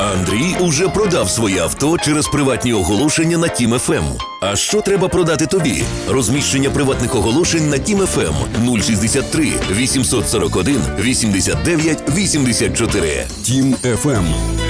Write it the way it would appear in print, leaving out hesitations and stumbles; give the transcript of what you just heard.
Андрій уже продав своє авто через приватні оголошення на Тім ФМ. А що треба продати тобі? Розміщення приватних оголошень на Тім ФМ 063 841 89 84. Тім ФМ.